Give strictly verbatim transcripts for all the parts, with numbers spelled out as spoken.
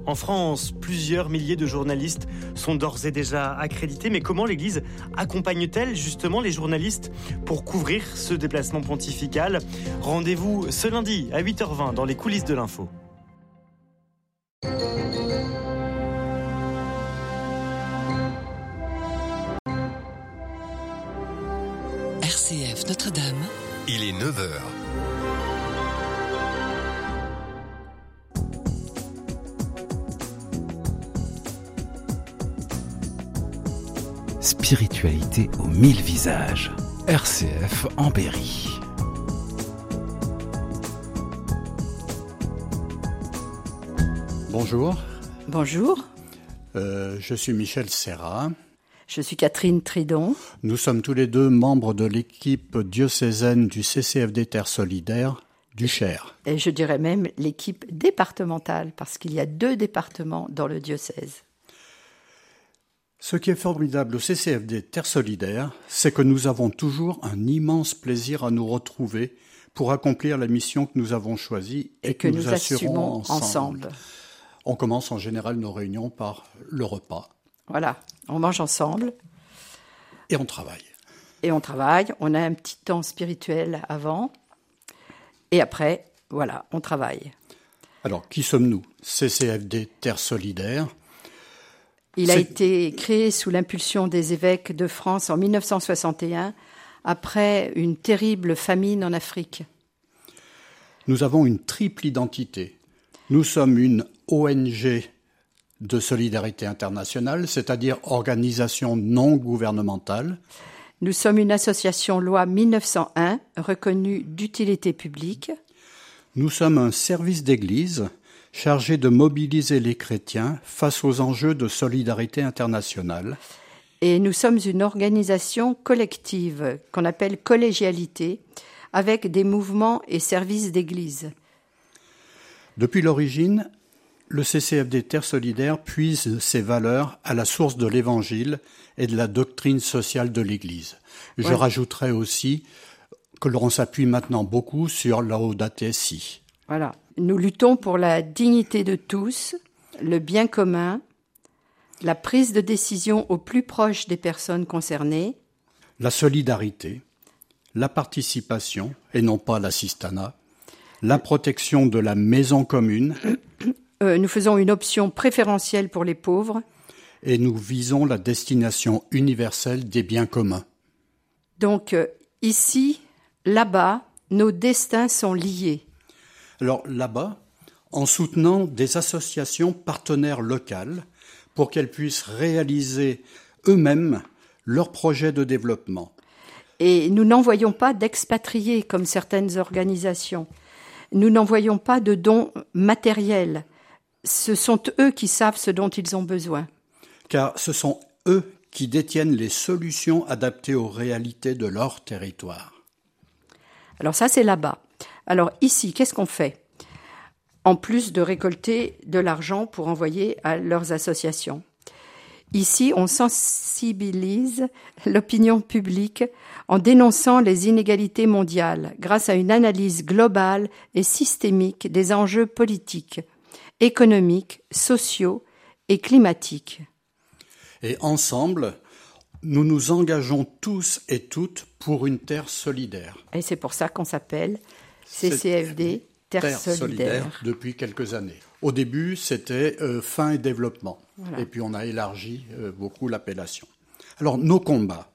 En France, plusieurs milliers de journalistes sont d'ores et déjà accrédités. Mais comment l'Église accompagne-t-elle justement les journalistes pour couvrir ce déplacement pontifical ? Rendez-vous ce lundi à huit heures vingt dans les coulisses de l'info. R C F Notre-Dame. Il est neuf heures. Spiritualité aux mille visages. R C F en Berry. Bonjour. Bonjour. Euh, je suis Michel Serra. Je suis Catherine Tridon. Nous sommes tous les deux membres de l'équipe diocésaine du C C F D Terre Solidaire du Cher. Et je dirais même l'équipe départementale, parce qu'il y a deux départements dans le diocèse. Ce qui est formidable au C C F D Terre Solidaire, c'est que nous avons toujours un immense plaisir à nous retrouver pour accomplir la mission que nous avons choisie et, et que, que nous, nous assurons ensemble. ensemble. On commence en général nos réunions par le repas. Voilà, on mange ensemble. Et on travaille. Et on travaille, on a un petit temps spirituel avant. Et après, voilà, on travaille. Alors, qui sommes-nous ? C C F D Terre Solidaire. Il a été créé sous l'impulsion des évêques de France en dix-neuf cent soixante et un, après une terrible famine en Afrique. Nous avons une triple identité. Nous sommes une O N G de solidarité internationale, c'est-à-dire organisation non gouvernementale. Nous sommes une association loi mille neuf cent un, reconnue d'utilité publique. Nous sommes un service d'église chargé de mobiliser les chrétiens face aux enjeux de solidarité internationale. Et nous sommes une organisation collective qu'on appelle collégialité, avec des mouvements et services d'église. Depuis l'origine, le C C F D Terre Solidaire puise ses valeurs à la source de l'Évangile et de la doctrine sociale de l'Église. Je ouais. rajouterai aussi que l'on s'appuie maintenant beaucoup sur Laudato Si. Voilà. Nous luttons pour la dignité de tous, le bien commun, la prise de décision au plus proche des personnes concernées, la solidarité, la participation, et non pas l'assistanat, la protection de la maison commune. Euh, nous faisons une option préférentielle pour les pauvres. Et nous visons la destination universelle des biens communs. Donc euh, ici, là-bas, nos destins sont liés. Alors là-bas, en soutenant des associations partenaires locales pour qu'elles puissent réaliser eux-mêmes leurs projets de développement. Et nous n'envoyons pas d'expatriés comme certaines organisations. Nous n'envoyons pas de dons matériels. Ce sont eux qui savent ce dont ils ont besoin. Car ce sont eux qui détiennent les solutions adaptées aux réalités de leur territoire. Alors ça, c'est là-bas. Alors ici, qu'est-ce qu'on fait ? En plus de récolter de l'argent pour envoyer à leurs associations. Ici, on sensibilise l'opinion publique en dénonçant les inégalités mondiales grâce à une analyse globale et systémique des enjeux politiques, économiques, sociaux et climatiques. Et ensemble, nous nous engageons tous et toutes pour une terre solidaire. Et c'est pour ça qu'on s'appelle C C F D Terre, terre solidaire. solidaire depuis quelques années. Au début, c'était euh, faim et développement. Voilà. Et puis on a élargi euh, beaucoup l'appellation. Alors, nos combats.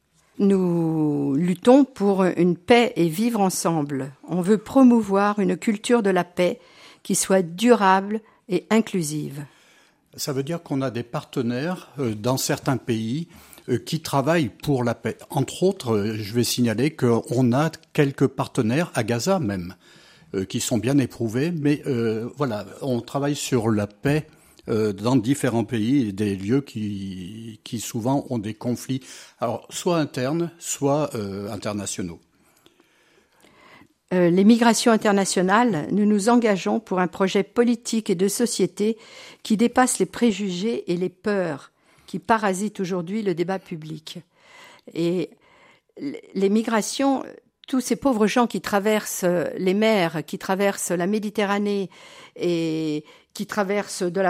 Nous luttons pour une paix et vivre ensemble. On veut promouvoir une culture de la paix qui soit durable et inclusive. Ça veut dire qu'on a des partenaires euh, dans certains pays euh, qui travaillent pour la paix. Entre autres, euh, je vais signaler qu'on a quelques partenaires, à Gaza même, euh, qui sont bien éprouvés. Mais euh, voilà, on travaille sur la paix euh, dans différents pays et des lieux qui, qui souvent ont des conflits, alors soit internes, soit euh, internationaux. Euh, les migrations internationales, nous nous engageons pour un projet politique et de société qui dépasse les préjugés et les peurs qui parasitent aujourd'hui le débat public. Et les migrations, tous ces pauvres gens qui traversent les mers, qui traversent la Méditerranée et qui traversent de la